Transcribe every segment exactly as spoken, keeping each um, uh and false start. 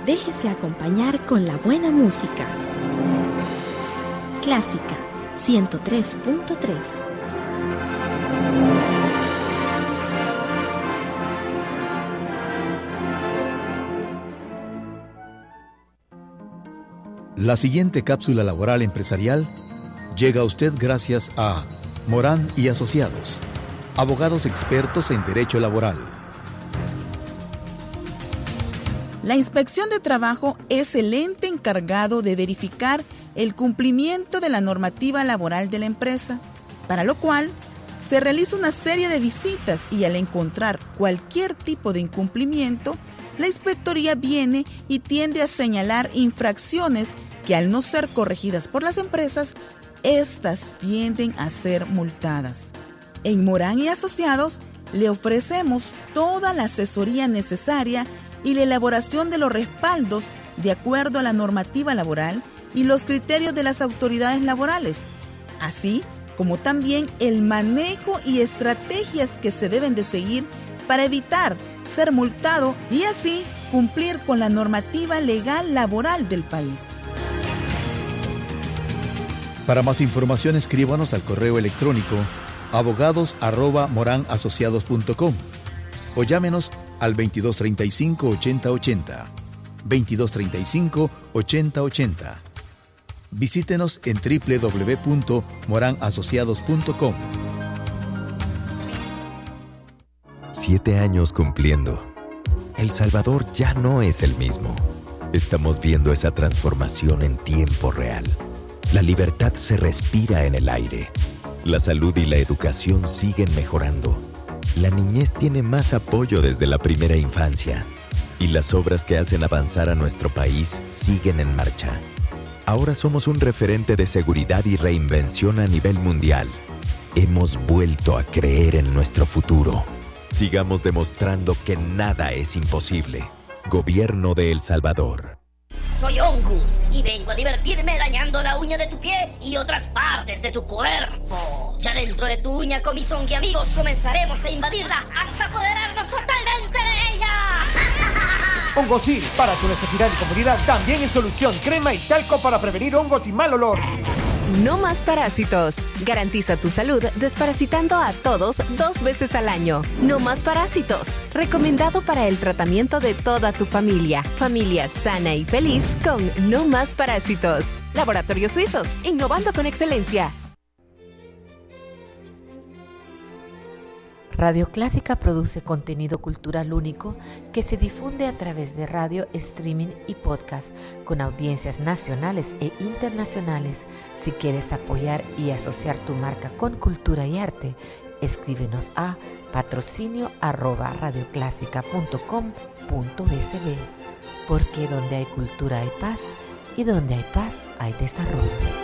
Déjese acompañar con la buena música. Clásica ciento tres punto tres. La siguiente cápsula laboral empresarial llega a usted gracias a Morán y Asociados, abogados expertos en derecho laboral. La Inspección de Trabajo es el ente encargado de verificar el cumplimiento de la normativa laboral de la empresa, para lo cual se realiza una serie de visitas y al encontrar cualquier tipo de incumplimiento, la inspectoría viene y tiende a señalar infracciones que al no ser corregidas por las empresas, estas tienden a ser multadas. En Morán y Asociados le ofrecemos toda la asesoría necesaria y la elaboración de los respaldos de acuerdo a la normativa laboral y los criterios de las autoridades laborales, así como también el manejo y estrategias que se deben de seguir para evitar ser multado y así cumplir con la normativa legal laboral del país. Para más información, escríbanos al correo electrónico abogados arroba moranasociados punto com o llámenos al veintidós treinta y cinco ochenta ochenta, veintidós treinta y cinco ochenta ochenta. Visítenos en doble u doble u doble u punto moran asociados punto com. Siete años cumpliendo. El Salvador ya no es el mismo. Estamos viendo esa transformación en tiempo real. La libertad se respira en el aire. La salud y la educación siguen mejorando. La niñez tiene más apoyo desde la primera infancia. Y las obras que hacen avanzar a nuestro país siguen en marcha. Ahora somos un referente de seguridad y reinvención a nivel mundial. Hemos vuelto a creer en nuestro futuro. Sigamos demostrando que nada es imposible. Gobierno de El Salvador. Soy Ongus y vengo a divertirme dañando la uña de tu pie y otras partes de tu cuerpo. Ya dentro de tu uña con mis ongi amigos comenzaremos a invadirla hasta apoderarnos totalmente de ella. Hongosil, para tu necesidad y comodidad, también en solución, crema y talco para prevenir hongos y mal olor. No más parásitos. Garantiza tu salud desparasitando a todos dos veces al año. No más parásitos. Recomendado para el tratamiento de toda tu familia. Familia sana y feliz con No más parásitos. Laboratorios Suizos, innovando con excelencia. Radio Clásica produce contenido cultural único que se difunde a través de radio, streaming y podcast con audiencias nacionales e internacionales. Si quieres apoyar y asociar tu marca con cultura y arte, escríbenos a patrocinio arroba radioclásica punto com punto es be, porque donde hay cultura hay paz y donde hay paz hay desarrollo.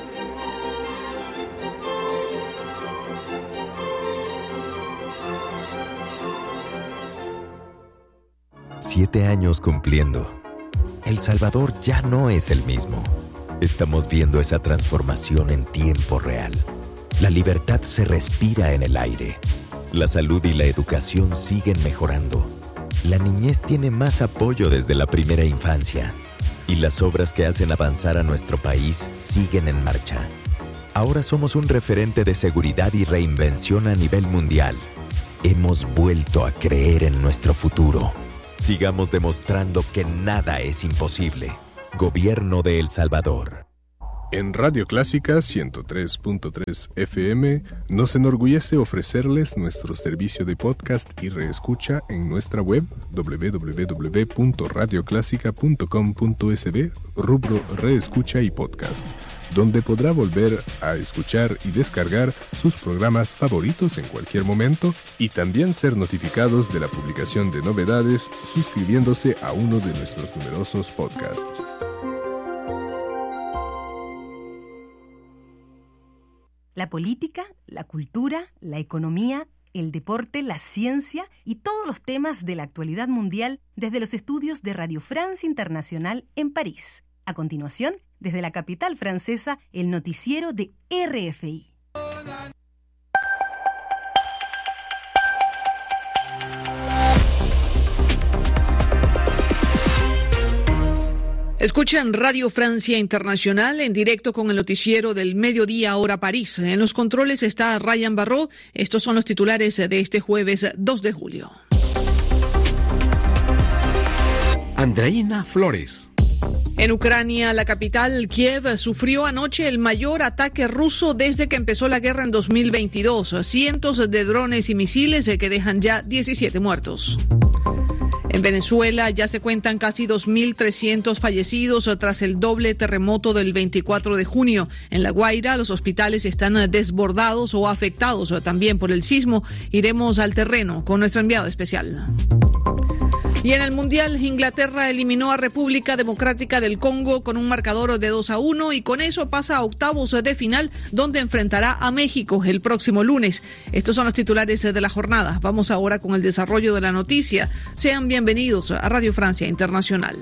Siete años cumpliendo. El Salvador ya no es el mismo. Estamos viendo esa transformación en tiempo real. La libertad se respira en el aire. La salud y la educación siguen mejorando. La niñez tiene más apoyo desde la primera infancia. Y las obras que hacen avanzar a nuestro país siguen en marcha. Ahora somos un referente de seguridad y reinvención a nivel mundial. Hemos vuelto a creer en nuestro futuro. Sigamos demostrando que nada es imposible. Gobierno de El Salvador. En Radio Clásica ciento tres punto tres F M nos enorgullece ofrecerles nuestro servicio de podcast y reescucha en nuestra web doble u doble u doble u punto radioclásica punto com punto es be, rubro Reescucha y Podcast, donde podrá volver a escuchar y descargar sus programas favoritos en cualquier momento y también ser notificados de la publicación de novedades suscribiéndose a uno de nuestros numerosos podcasts. La política, la cultura, la economía, el deporte, la ciencia y todos los temas de la actualidad mundial desde los estudios de Radio France Internacional en París. A continuación, desde la capital francesa, el noticiero de R F I. Escuchan Radio Francia Internacional en directo con el noticiero del mediodía hora París. En los controles está Ryan Barró. Estos son los titulares de este jueves dos de julio. Andreina Flores. En Ucrania, la capital, Kiev, sufrió anoche el mayor ataque ruso desde que empezó la guerra en dos mil veintidós. Cientos de drones y misiles que dejan ya diecisiete muertos. En Venezuela ya se cuentan casi dos mil trescientos fallecidos tras el doble terremoto del veinticuatro de junio. En La Guaira, los hospitales están desbordados o afectados también por el sismo. Iremos al terreno con nuestra enviada especial. Y en el Mundial, Inglaterra eliminó a República Democrática del Congo con un marcador de dos a uno y con eso pasa a octavos de final, donde enfrentará a México el próximo lunes. Estos son los titulares de la jornada. Vamos ahora con el desarrollo de la noticia. Sean bienvenidos a Radio Francia Internacional.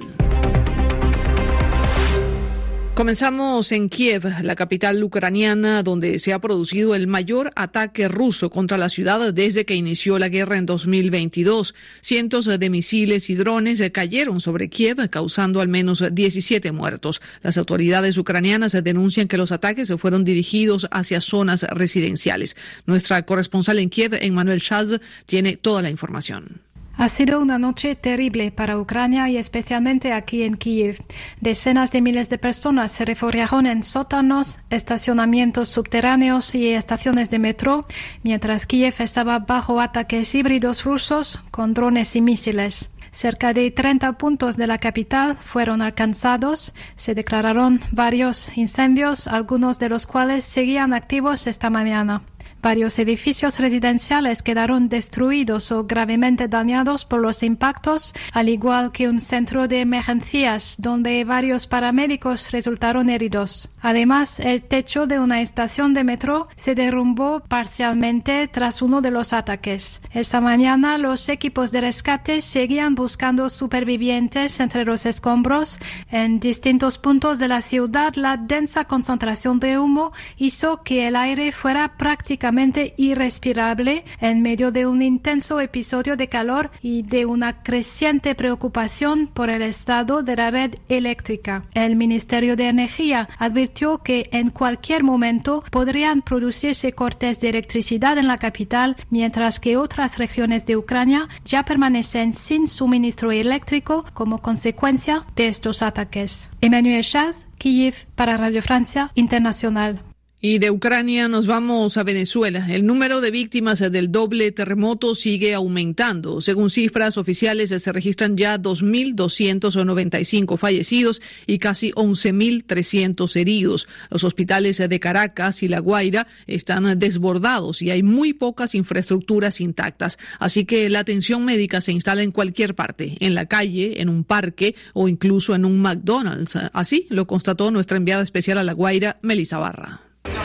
Comenzamos en Kiev, la capital ucraniana, donde se ha producido el mayor ataque ruso contra la ciudad desde que inició la guerra en dos mil veintidós. Cientos de misiles y drones cayeron sobre Kiev, causando al menos diecisiete muertos. Las autoridades ucranianas denuncian que los ataques fueron dirigidos hacia zonas residenciales. Nuestra corresponsal en Kiev, Emmanuel Schaz, tiene toda la información. Ha sido una noche terrible para Ucrania y especialmente aquí en Kiev. Decenas de miles de personas se refugiaron en sótanos, estacionamientos subterráneos y estaciones de metro, mientras Kiev estaba bajo ataques híbridos rusos con drones y misiles. Cerca de treinta puntos de la capital fueron alcanzados. Se declararon varios incendios, algunos de los cuales seguían activos esta mañana. Varios edificios residenciales quedaron destruidos o gravemente dañados por los impactos, al igual que un centro de emergencias donde varios paramédicos resultaron heridos. Además, el techo de una estación de metro se derrumbó parcialmente tras uno de los ataques. Esta mañana, los equipos de rescate seguían buscando supervivientes entre los escombros. En distintos puntos de la ciudad, la densa concentración de humo hizo que el aire fuera prácticamente irrespirable en medio de un intenso episodio de calor y de una creciente preocupación por el estado de la red eléctrica. El Ministerio de Energía advirtió que en cualquier momento podrían producirse cortes de electricidad en la capital, mientras que otras regiones de Ucrania ya permanecen sin suministro eléctrico como consecuencia de estos ataques. Emmanuel Schaz, Kiev, para Radio Francia Internacional. Y de Ucrania nos vamos a Venezuela. El número de víctimas del doble terremoto sigue aumentando. Según cifras oficiales, se registran ya dos mil doscientos noventa y cinco fallecidos y casi once mil trescientos heridos. Los hospitales de Caracas y La Guaira están desbordados y hay muy pocas infraestructuras intactas. Así que la atención médica se instala en cualquier parte, en la calle, en un parque o incluso en un McDonald's. Así lo constató nuestra enviada especial a La Guaira, Melissa Barra.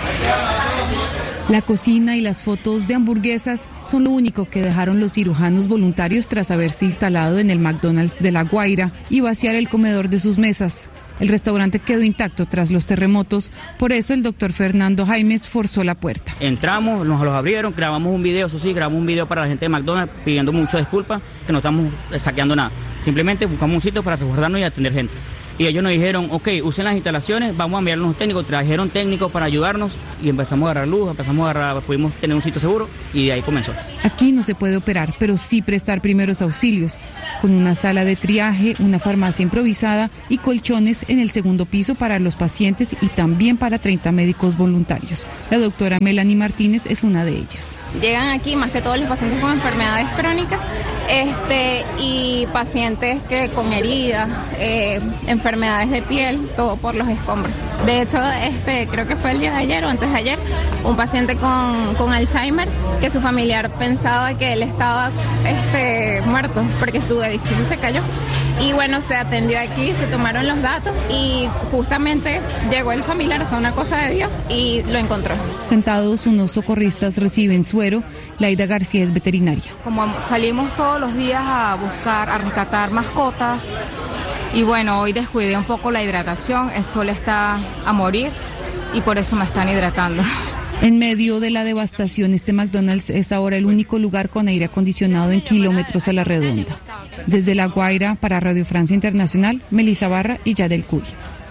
La cocina y las fotos de hamburguesas son lo único que dejaron los cirujanos voluntarios tras haberse instalado en el McDonald's de La Guaira y vaciar el comedor de sus mesas. El restaurante quedó intacto tras los terremotos, por eso el doctor Fernando Jaimes forzó la puerta. Entramos, nos los abrieron, grabamos un video, eso sí, grabamos un video para la gente de McDonald's pidiendo muchas disculpas, que no estamos saqueando nada. Simplemente buscamos un sitio para resguardarnos y atender gente. Y ellos nos dijeron, ok, usen las instalaciones, vamos a enviar unos técnicos. Trajeron técnicos para ayudarnos y empezamos a agarrar luz, empezamos a agarrar, pudimos tener un sitio seguro y de ahí comenzó. Aquí no se puede operar, pero sí prestar primeros auxilios, con una sala de triaje, una farmacia improvisada y colchones en el segundo piso para los pacientes y también para treinta médicos voluntarios. La doctora Melanie Martínez es una de ellas. Llegan aquí más que todos los pacientes con enfermedades crónicas este, y pacientes que con heridas, eh, enfermedades enfermedades de piel, todo por los escombros. De hecho, este, creo que fue el día de ayer o antes de ayer, un paciente con, con Alzheimer, que su familiar pensaba que él estaba este, muerto porque su edificio se cayó. Y bueno, se atendió aquí, se tomaron los datos y justamente llegó el familiar, o sea, una cosa de Dios, y lo encontró. Sentados, unos socorristas reciben suero. Laida García es veterinaria. Como salimos todos los días a buscar, a rescatar mascotas, y bueno, hoy descuidé un poco la hidratación, el sol está a morir y por eso me están hidratando. En medio de la devastación, este McDonald's es ahora el único lugar con aire acondicionado en kilómetros a la redonda. Desde La Guaira, para Radio Francia Internacional, Melissa Barra y Yadel Cuy.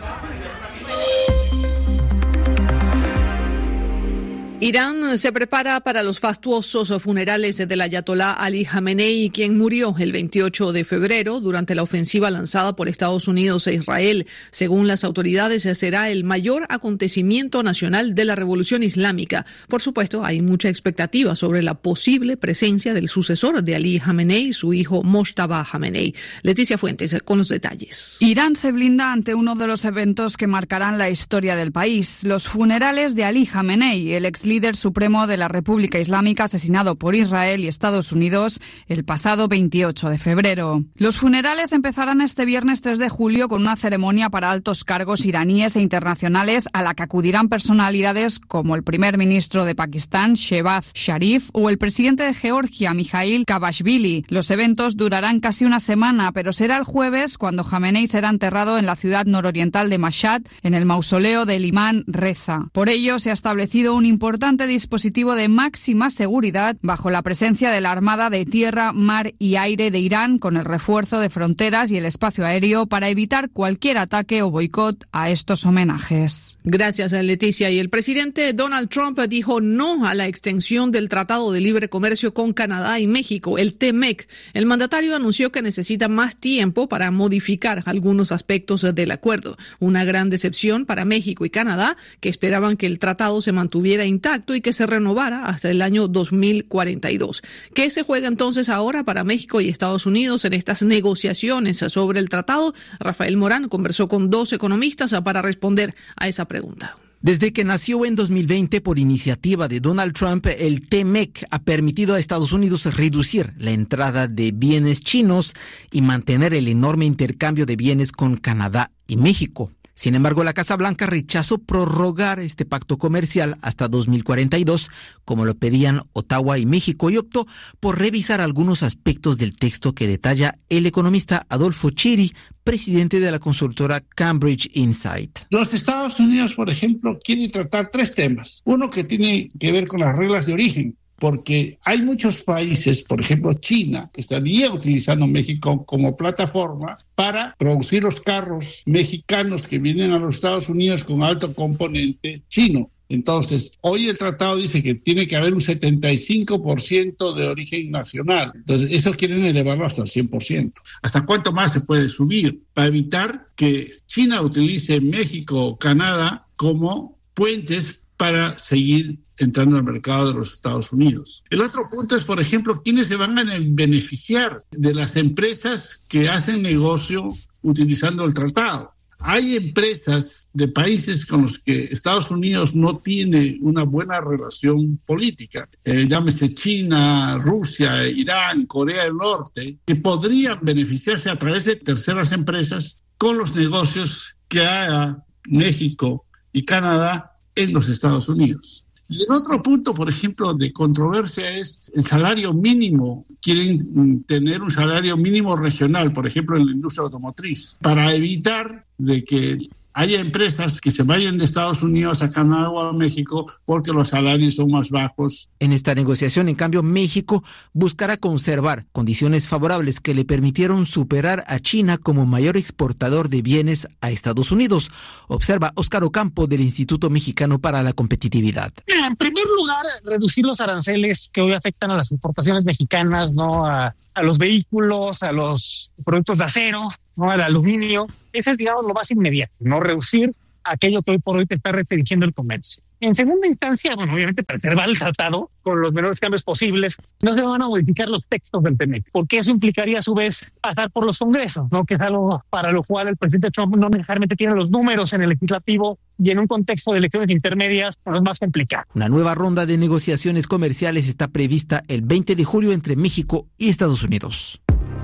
Irán se prepara para los fastuosos funerales del ayatolá Ali Jamenei, quien murió el veintiocho de febrero durante la ofensiva lanzada por Estados Unidos e Israel. Según las autoridades, será el mayor acontecimiento nacional de la Revolución Islámica. Por supuesto, hay mucha expectativa sobre la posible presencia del sucesor de Ali Jamenei, su hijo Mojtaba Jamenei. Leticia Fuentes con los detalles. Irán se blinda ante uno de los eventos que marcarán la historia del país, los funerales de Ali Jamenei, el ex líder supremo de la República Islámica asesinado por Israel y Estados Unidos el pasado veintiocho de febrero. Los funerales empezarán este viernes tres de julio con una ceremonia para altos cargos iraníes e internacionales a la que acudirán personalidades como el primer ministro de Pakistán, Shehbaz Sharif, o el presidente de Georgia, Mikhail Kabashvili. Los eventos durarán casi una semana, pero será el jueves cuando Jamenei será enterrado en la ciudad nororiental de Mashhad, en el mausoleo del imán Reza. Por ello, se ha establecido un importante dispositivo de máxima seguridad bajo la presencia de la Armada de Tierra, Mar y Aire de Irán, con el refuerzo de fronteras y el espacio aéreo para evitar cualquier ataque o boicot a estos homenajes. Gracias, Leticia. Y el presidente Donald Trump dijo no a la extensión del Tratado de Libre Comercio con Canadá y México, el T M E C. El mandatario anunció que necesita más tiempo para modificar algunos aspectos del acuerdo. Una gran decepción para México y Canadá, que esperaban que el tratado se mantuviera intacto y que se renovara hasta el año dos mil cuarenta y dos. ¿Qué se juega entonces ahora para México y Estados Unidos en estas negociaciones sobre el tratado? Rafael Morán conversó con dos economistas para responder a esa pregunta. Desde que nació en dos mil veinte por iniciativa de Donald Trump, el T M E C ha permitido a Estados Unidos reducir la entrada de bienes chinos y mantener el enorme intercambio de bienes con Canadá y México. Sin embargo, la Casa Blanca rechazó prorrogar este pacto comercial hasta dos mil cuarenta y dos, como lo pedían Ottawa y México, y optó por revisar algunos aspectos del texto que detalla el economista Adolfo Chiri, presidente de la consultora Cambridge Insight. Los Estados Unidos, por ejemplo, quieren tratar tres temas. Uno que tiene que ver con las reglas de origen, porque hay muchos países, por ejemplo China, que estaría utilizando México como plataforma para producir los carros mexicanos que vienen a los Estados Unidos con alto componente chino. Entonces, hoy el tratado dice que tiene que haber un setenta y cinco por ciento de origen nacional. Entonces, eso quieren elevarlo hasta el cien por ciento. ¿Hasta cuánto más se puede subir? Para evitar que China utilice México o Canadá como puentes para seguir entrando al mercado de los Estados Unidos. El otro punto es, por ejemplo, quiénes se van a beneficiar de las empresas que hacen negocio utilizando el tratado. Hay empresas de países con los que Estados Unidos no tiene una buena relación política, eh, llámese China, Rusia, Irán, Corea del Norte, que podrían beneficiarse a través de terceras empresas con los negocios que haga México y Canadá en los Estados Unidos. Y el otro punto, por ejemplo, de controversia es el salario mínimo. Quieren tener un salario mínimo regional, por ejemplo, en la industria automotriz, para evitar de que haya empresas que se vayan de Estados Unidos a Canadá o a México porque los salarios son más bajos. En esta negociación, en cambio, México buscará conservar condiciones favorables que le permitieron superar a China como mayor exportador de bienes a Estados Unidos, observa Óscar Ocampo del Instituto Mexicano para la Competitividad. En primer lugar, reducir los aranceles que hoy afectan a las importaciones mexicanas, ¿no? A, a los vehículos, a los productos de acero, ¿no? Al aluminio. Ese es, digamos, lo más inmediato, no reducir aquello que hoy por hoy te está restringiendo el comercio. En segunda instancia, bueno, obviamente preservar el tratado con los menores cambios posibles. No se van a modificar los textos del T M E C, porque eso implicaría a su vez pasar por los congresos, ¿no? Que es algo para lo cual el presidente Trump no necesariamente tiene los números en el legislativo, y en un contexto de elecciones intermedias bueno, es más complicado. Una nueva ronda de negociaciones comerciales está prevista el veinte de julio entre México y Estados Unidos.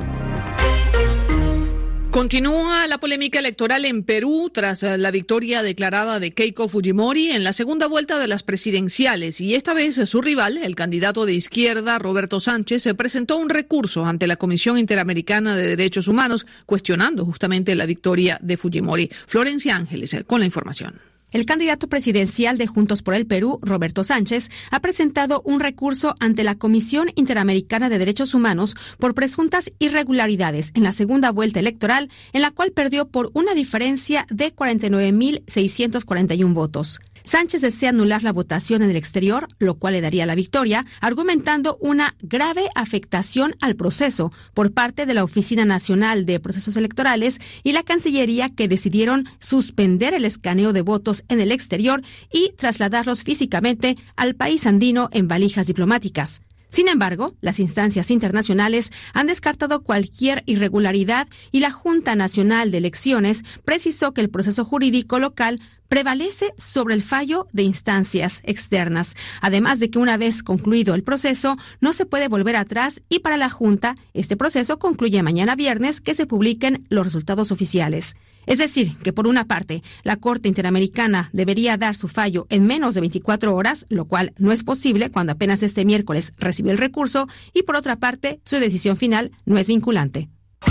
Continúa la polémica electoral en Perú tras la victoria declarada de Keiko Fujimori en la segunda vuelta de las presidenciales, y esta vez su rival, el candidato de izquierda Roberto Sánchez, se presentó un recurso ante la Comisión Interamericana de Derechos Humanos cuestionando justamente la victoria de Fujimori. Florencia Ángeles con la información. El candidato presidencial de Juntos por el Perú, Roberto Sánchez, ha presentado un recurso ante la Comisión Interamericana de Derechos Humanos por presuntas irregularidades en la segunda vuelta electoral, en la cual perdió por una diferencia de cuarenta y nueve mil seiscientos cuarenta y uno votos. Sánchez desea anular la votación en el exterior, lo cual le daría la victoria, argumentando una grave afectación al proceso por parte de la Oficina Nacional de Procesos Electorales y la Cancillería, que decidieron suspender el escaneo de votos en el exterior y trasladarlos físicamente al país andino en valijas diplomáticas. Sin embargo, las instancias internacionales han descartado cualquier irregularidad y la Junta Nacional de Elecciones precisó que el proceso jurídico local prevalece sobre el fallo de instancias externas, además de que una vez concluido el proceso no se puede volver atrás y para la Junta este proceso concluye mañana viernes que se publiquen los resultados oficiales. Es decir, que por una parte, la Corte Interamericana debería dar su fallo en menos de veinticuatro horas, lo cual no es posible cuando apenas este miércoles recibió el recurso, y por otra parte, su decisión final no es vinculante.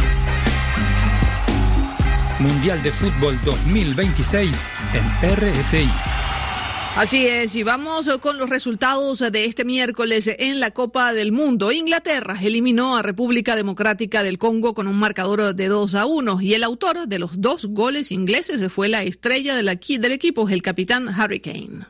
Mundial de Fútbol dos mil veintiséis en R F I. Así es, y vamos con los resultados de este miércoles en la Copa del Mundo. Inglaterra eliminó a República Democrática del Congo con un marcador de dos a uno, y el autor de los dos goles ingleses fue la estrella del equipo, el capitán Harry Kane.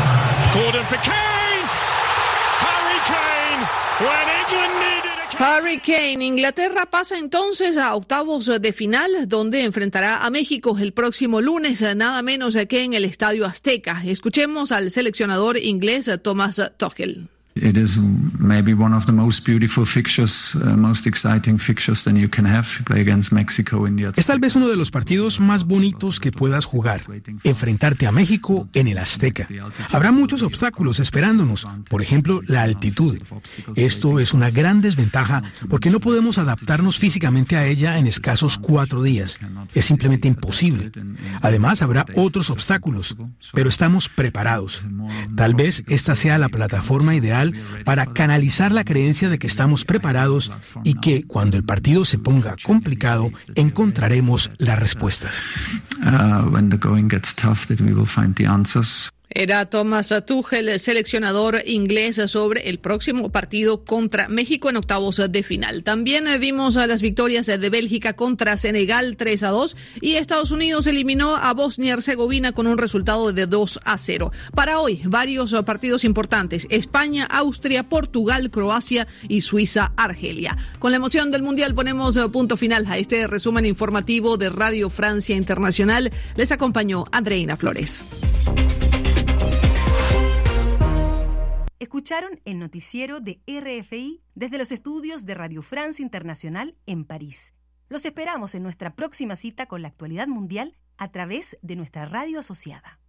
Harry Kane. Inglaterra pasa entonces a octavos de final, donde enfrentará a México el próximo lunes, nada menos que en el Estadio Azteca. Escuchemos al seleccionador inglés Thomas Tuchel. It is maybe one of the most beautiful fixtures, uh, most exciting fixtures that you can have. You play against Mexico in the Azteca. Es tal vez uno de los partidos más bonitos que puedas jugar, enfrentarte a México en el Azteca. Habrá muchos obstáculos esperándonos, por ejemplo, la altitud. Esto es una gran desventaja porque no podemos adaptarnos físicamente a ella en escasos cuatro días. Es simplemente imposible. Además, habrá otros obstáculos, pero estamos preparados. Tal vez esta sea la plataforma ideal para canalizar la creencia de que estamos preparados y que cuando el partido se ponga complicado encontraremos las respuestas. Uh, when the going gets tough, that we will find the answers. Era Thomas Tuchel, seleccionador inglés, sobre el próximo partido contra México en octavos de final. También vimos las victorias de Bélgica contra Senegal tres a dos y Estados Unidos eliminó a Bosnia y Herzegovina con un resultado de dos a cero. Para hoy, varios partidos importantes: España, Austria, Portugal, Croacia y Suiza, Argelia. Con la emoción del Mundial ponemos punto final a este resumen informativo de Radio Francia Internacional. Les acompañó Andreina Flores. Escucharon el noticiero de R F I desde los estudios de Radio France Internacional en París. Los esperamos en nuestra próxima cita con la actualidad mundial a través de nuestra radio asociada.